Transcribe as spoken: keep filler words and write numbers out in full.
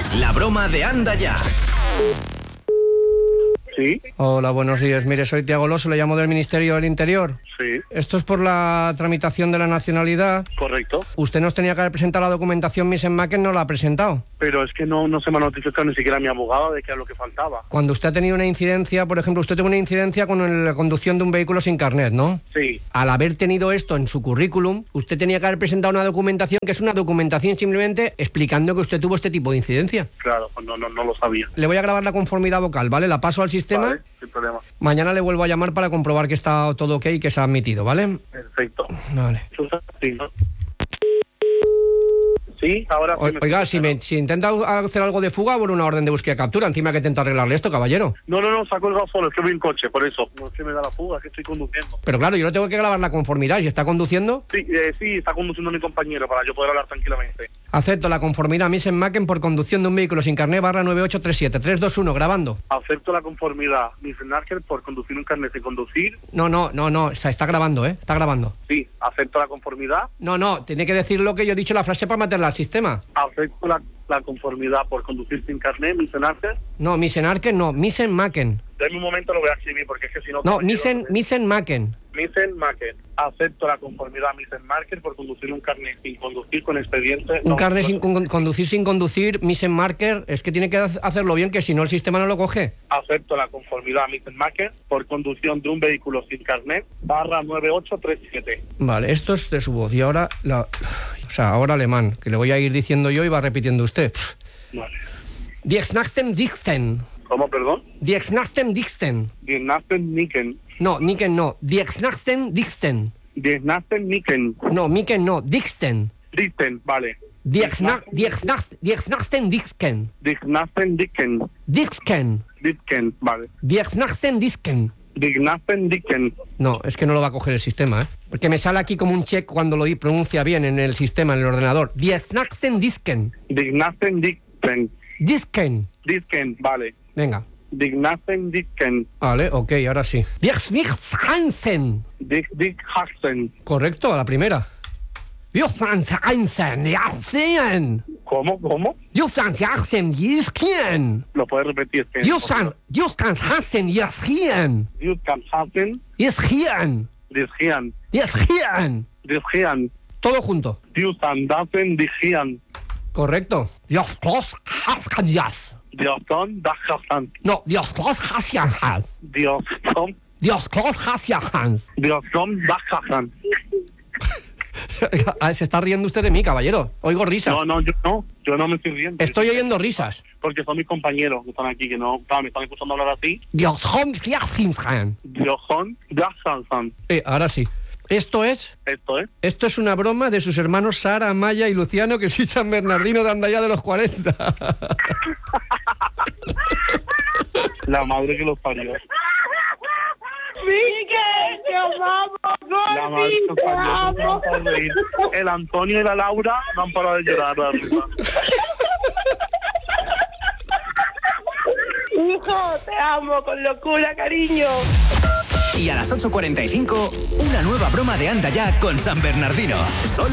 La broma de Anda Ya. Sí. Hola, buenos días. Mire, soy Tiago Loso, le llamo del Ministerio del Interior. Sí. Esto es por la tramitación de la nacionalidad. Correcto. Usted nos tenía que haber presentado la documentación, Miss Macken no la ha presentado. Pero es que no, no se me ha notificado ni siquiera a mi abogado de que era lo que faltaba. Cuando usted ha tenido una incidencia, por ejemplo, usted tuvo una incidencia con la conducción de un vehículo sin carnet, ¿no? Sí. Al haber tenido esto en su currículum, usted tenía que haber presentado una documentación que es una documentación simplemente explicando que usted tuvo este tipo de incidencia. Claro, pues no, no, no lo sabía. Le voy a grabar la conformidad vocal, ¿vale? La paso al sistema. Vale, sin problema. Mañana le vuelvo a llamar para comprobar que está todo ok y que se ha admitido, ¿vale? Perfecto. Vale. Sí, ¿no? Sí, ahora... O, oiga, si, me, si intenta hacer algo de fuga, por una orden de búsqueda y captura, encima que intenta arreglarle esto, caballero. No, no, no, se ha colgado solo, es que voy en coche, por eso. No es que me da la fuga, es que estoy conduciendo. Pero claro, yo no tengo que grabar la conformidad. ¿Y está conduciendo? Sí, eh, sí, está conduciendo mi compañero para yo poder hablar tranquilamente. Acepto la conformidad Miss Macken por conducción de un vehículo sin carnet barra nueve ocho tres siete. tres dos uno, grabando. Acepto la conformidad Miss Narker por conducir un carnet sin conducir. No, no, no, no, está, está grabando, ¿eh? Está grabando. Sí, acepto la conformidad. No, no, tiene que decir lo que yo he dicho la frase para meterla al sistema. Acepto la, la conformidad por conducir sin carnet, Miss Narker. No, Miss Macken, no, Miss Macken. Deme un momento, lo voy a escribir porque es que si no... No, Miss Miss Macken. Miss Macken. Acepto la conformidad Miss Marker por conducir un carnet sin conducir con expediente... Un no, carnet no, sin con, conducir sin conducir, Miss Marker, es que tiene que hacerlo bien, que si no el sistema no lo coge. Acepto la conformidad Miss Marker por conducción de un vehículo sin carnet barra nueve ocho tres siete. Vale, esto es de su voz. Y ahora, la, o sea, ahora alemán, que le voy a ir diciendo yo y va repitiendo usted. Vale. Diexnachten Dixten. ¿Cómo, perdón? Diexnachten Dixten. Dienasten Niken. No, Niken no. Diexnachten Dixten. Dienasten Niken. No, Miken no. Dixten. Dixten, vale. Diexnachten Dixken. Dienasten Diken. Dixken. Diken, vale. Diexnachten Dixken. Dienasten Diken. No, es que no lo va a coger el sistema, ¿eh? Porque me sale aquí como un check cuando lo pronuncia bien en el sistema, en el ordenador. Diexnachten Dixken. Dienasten Diken. Disken. Disken, vale. Venga. Dignasten Disken. Vale, ok, ahora sí. Diexnichthansen. Dig Dig Haxen. Correcto, a la primera. Diexnichthansen, Diexnichthansen. ¿Cómo? ¿Cómo? Diexnichthansen, Diexnichthansen. Lo puedes repetir. Diexnichthansen, Diexnichthansen. Diexnichthansen. Diexnichthansen. Disgian. Diexnichthansen. Disgian. Todo junto. Diusandasen Digian. Correcto. Diexnichthansen. Dioston Dachasan. No, Diexnichthansen. Dioston. Diexnichthansen. Dioston Dachasan. Se está riendo usted de mí, caballero. Oigo risas. No, no, yo no. Yo no me estoy riendo. Estoy oyendo risas. Porque son mis compañeros que están aquí, que no, claro, me están escuchando hablar así. Diexnichthansen. Dioston Dachasan. Eh, ahora sí. Esto es... Esto es. Esto es una broma de sus hermanos Sara, Maya y Luciano, que sí San Bernardino de Andaya de los cuarenta. La madre que los parió. Miguel, te amamos, La madre que los te parió. No amo. han parado de reír. El Antonio y la Laura no han parado de llorar, la risa. Hijo, te amo con locura, cariño. Y a las ocho cuarenta y cinco, una nueva broma de Anda Ya con San Bernardino. Solo